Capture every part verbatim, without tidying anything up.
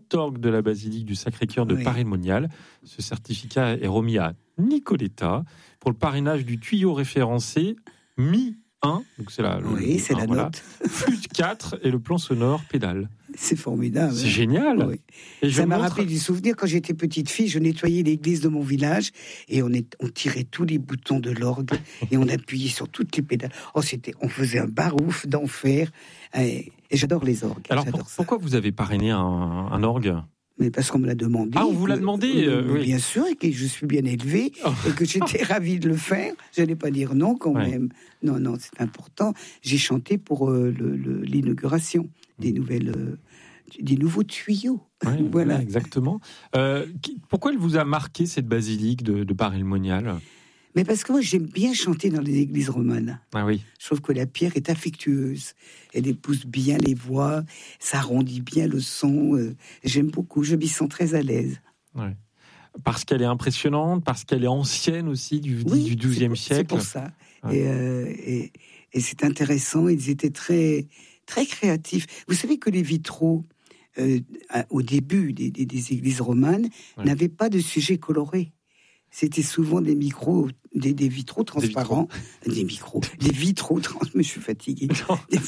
orgue de la basilique du Sacré-Cœur de Oui. Paray-le-Monial. Ce certificat est remis à Nicoletta pour le parrainage du tuyau référencé Mi un, donc c'est la, le, Oui, le- c'est un, la voilà, note. flûte quatre et le plan sonore pédale. C'est formidable. C'est hein. génial. Oui. Et je Ça m'a montre- rappelé du souvenir quand j'étais petite fille, je nettoyais l'église de mon village et on, est, on tirait tous les boutons de l'orgue et on appuyait sur toutes les pédales. Oh, c'était, on faisait un barouf d'enfer et, et j'adore les orgues. Alors j'adore pour- ça. pourquoi vous avez parrainé un, un orgue? Mais parce qu'on me l'a demandé. Ah, on vous l'a que- demandé, euh, mais oui. Bien sûr, et que je suis bien élevée Oh. et que j'étais ravie de le faire. Je n'allais pas dire non quand Ouais. même. Non, non, c'est important. J'ai chanté pour euh, le- le- l'inauguration des nouvelles, euh, des nouveaux tuyaux. Ouais, Voilà. ouais, exactement. Euh, qui- pourquoi elle vous a marqué cette basilique de, de Paray-le-Monial? Mais parce que moi, j'aime bien chanter dans les églises romanes. Ah oui. Je trouve que la pierre est affectueuse. Elle épouse bien les voix, ça arrondit bien le son. euh, J'aime beaucoup, je m'y sens très à l'aise. Ouais. Parce qu'elle est impressionnante, parce qu'elle est ancienne aussi, du, Oui, du douzième c'est pour- siècle. C'est pour ça. Ouais. Et, euh, et, et c'est intéressant. Ils étaient très, très créatifs. Vous savez que les vitraux, euh, à- au début des, des- des églises romanes, Ouais. n'avaient pas de sujet coloré. C'était souvent des micros, des, des vitraux transparents, des, micros, des vitraux trans. Mais je suis fatiguée. Non, Des-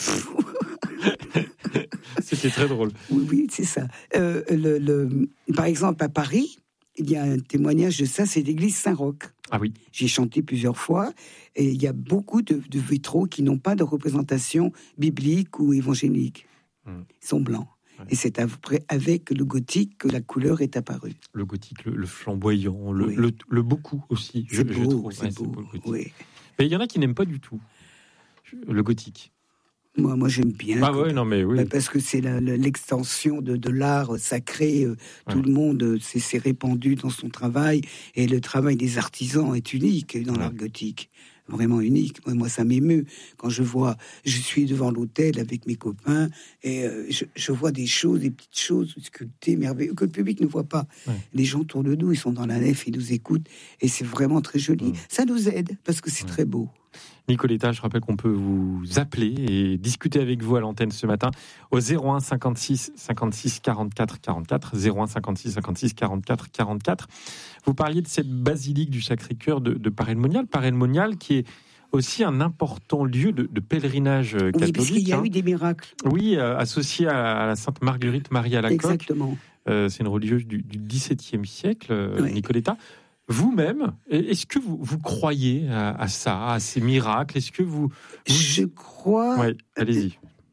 c'était très drôle. Oui, oui, c'est ça. Euh, le, le- par exemple, à Paris, il y a un témoignage de ça, c'est l'église Saint-Roch. Ah oui. J'ai chanté plusieurs fois, et il y a beaucoup de, de vitraux qui n'ont pas de représentation biblique ou évangélique. Mm. Ils sont blancs. Ouais. Et c'est après, avec le gothique que la couleur est apparue. Le gothique, le, le flamboyant, le, Oui. le, le beaucoup aussi. je- C'est je beau, trouve. c'est Ouais, beau. le gothique. Oui. Mais il y en a qui n'aiment pas du tout le gothique. Moi, moi j'aime bien. Ah quand- ouais, non mais oui. Bah, parce que c'est la- la- l'extension de, de l'art sacré. euh, Tout Ouais. le monde euh, s'est s'est répandu dans son travail. Et le travail des artisans est unique dans Ouais. l'art gothique. Vraiment unique. Moi, moi, ça m'émeut quand je vois, je suis devant l'hôtel avec mes copains et euh, je, je vois des choses, des petites choses sculptées, merveilleuses, que le public ne voit pas. Ouais. Les gens autour de nous, ils sont dans la nef, ils nous écoutent et c'est vraiment très joli. Ouais. Ça nous aide parce que c'est Ouais. très beau. Nicoletta, je rappelle qu'on peut vous appeler et discuter avec vous à l'antenne ce matin au zéro un cinquante-six cinquante-six quarante-quatre quarante-quatre, zéro un cinquante-six cinquante-six quarante-quatre quarante-quatre. Vous parliez de cette basilique du Sacré-Cœur de, de Paray-le-Monial, Paray-le-Monial qui est aussi un important lieu de, de pèlerinage euh, Oui, catholique. parce qu'il y a hein. eu des miracles. Oui, euh, associé à, à la Sainte Marguerite Marie à la Coque. Exactement. Euh, c'est une religieuse du, du dixeptième siècle, euh, Oui. Nicoletta. Vous-même, est-ce que vous, vous croyez à, à ça, à ces miracles? Est-ce que vous... vous... Je crois. Ouais, allez-y.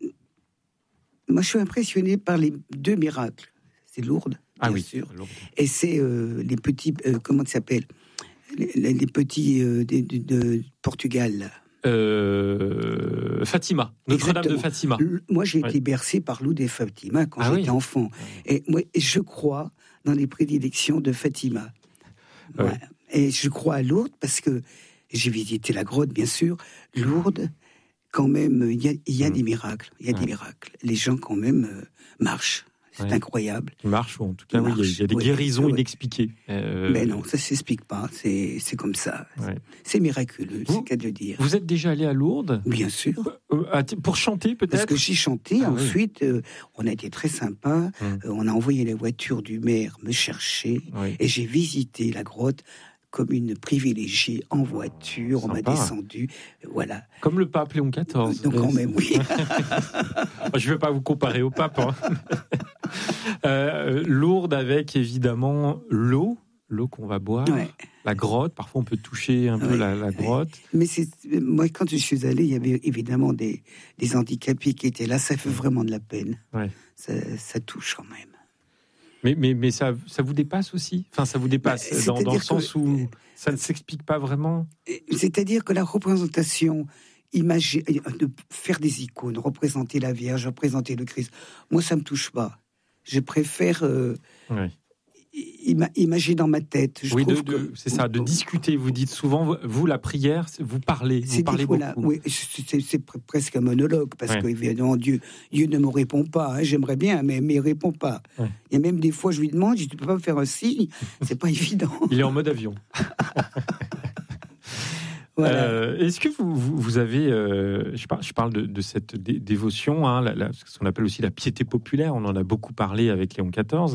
Moi, je suis impressionné par les deux miracles. C'est Lourdes, Ah bien oui. sûr. Et c'est euh, les petits, euh, comment ça s'appelle les, les- les petits euh, de, de- de Portugal. là. Euh, Fatima, Notre-Dame de Exactement. Fatima. L- Moi, j'ai Ouais. été bercé par Lou des Fatima quand Ah j'étais oui. enfant. Et moi, je crois dans les prédilections de Fatima. Ouais. Ouais. Et je crois à Lourdes parce que j'ai visité la grotte, bien sûr. Lourdes, quand même, il y a, il y a Mm. des miracles. Il y a Ouais. des miracles. Les gens, quand même, euh, marchent. C'est Ouais. incroyable. Qui marche, ou en tout cas, Qui oui, il y a- il y, a marche, des oui. guérisons Ouais. inexpliquées. Euh, Mais non, ça s'explique pas. C'est c'est comme ça. ouais. C'est miraculeux, Vous- c'est qu'à de le dire. Vous êtes déjà allé à Lourdes Bien sûr. Euh, à- pour chanter Parce peut-être? que j'ai chanté, Ah oui. ensuite, euh, on a été très sympa. Hum. Euh, on a envoyé la voiture du maire me chercher. Oui. Et j'ai visité la grotte comme une privilégiée en voiture. On m'a Sympa. descendu. Voilà. Comme le pape Léon quatorze. Donc, quand même, oui. Je ne vais pas vous comparer au pape. hein. Euh, Lourdes avec évidemment l'eau, l'eau qu'on va boire, Ouais. la grotte. Parfois, on peut toucher un peu Ouais. la, la grotte. Mais c'est, moi, quand je suis allée, il y avait évidemment des, des handicapés qui étaient là. Ça fait vraiment de la peine. Ouais. Ça, ça touche quand même. Mais, mais, mais ça, ça vous dépasse aussi. Enfin, ça vous dépasse Bah, dans, dans le c'est-à-dire sens que- où ça ne s'explique pas vraiment. C'est-à-dire que la représentation, imagée, de faire des icônes, représenter la Vierge, représenter le Christ, moi, ça me touche pas. Je préfère euh, Ouais. ima- imaginer dans ma tête. Je Oui, de, trouve de- que- c'est ça, de discuter. Vous dites souvent, vous, la prière, c'est- vous parlez, vous C'est parlez des- voilà, beaucoup. oui, c'est, c'est- c'est pre- presque un monologue, parce Ouais. que évidemment, Dieu, Dieu ne me répond pas. hein, j'aimerais bien, mais, mais il répond pas. Ouais. Il y a même des fois, je lui demande, je dis, tu peux pas me faire un signe? C'est pas évident. Il est en mode avion. Voilà. Euh, est-ce que vous, vous, vous avez, euh, je, parle, je parle de, de cette dé- dévotion, hein, la- la- ce qu'on appelle aussi la piété populaire, on en a beaucoup parlé avec Léon quatorze,